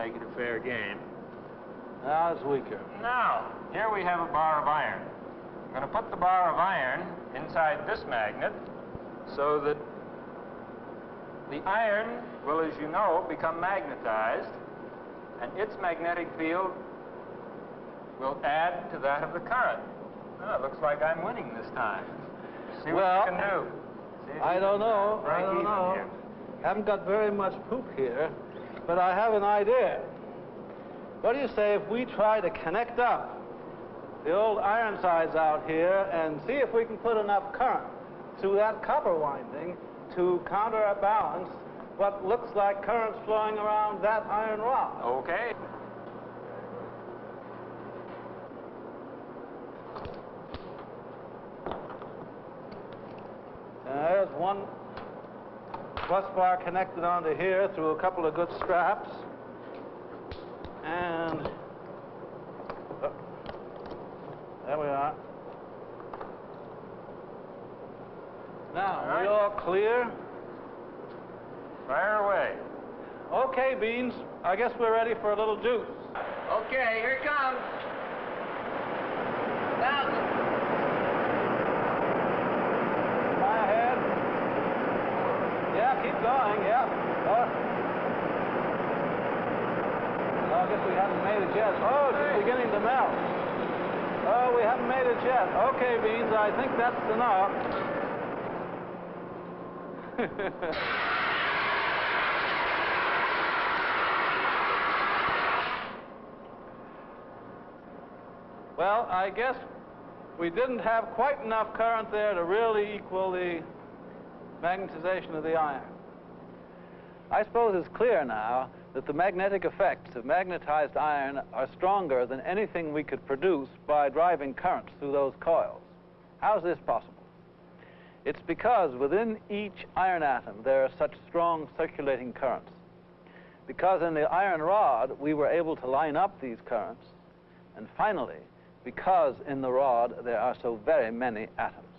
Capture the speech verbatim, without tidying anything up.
make it a fair game. Now it's weaker. Now, here we have a bar of iron. I'm going to put the bar of iron inside this magnet so that the iron will, as you know, become magnetized, and its magnetic field will add to that of the current. Oh, it looks like I'm winning this time. See what well, you can do. See I don't know. I don't know. Here. Haven't got very much poop here, but I have an idea. What do you say if we try to connect up the old iron sides out here and see if we can put enough current through that copper winding to counterbalance what looks like currents flowing around that iron rod? Okay. There's one bus bar connected onto here through a couple of good straps. And oh, there we are. Now, all right. we all clear? Fire away. Okay, Beans. I guess we're ready for a little juice. Okay, here it comes. Thousand. Fly ahead. Yeah, keep going, yeah. Oh. Oh, I guess we haven't made it yet. Oh, it's beginning to melt. Oh, we haven't made it yet. Okay, Beans, I think that's enough. Well, I guess we didn't have quite enough current there to really equal the magnetization of the iron. I suppose it's clear now that the magnetic effects of magnetized iron are stronger than anything we could produce by driving currents through those coils. How's this possible? It's because within each iron atom there are such strong circulating currents. Because in the iron rod we were able to line up these currents, and finally, because in the rod there are so very many atoms.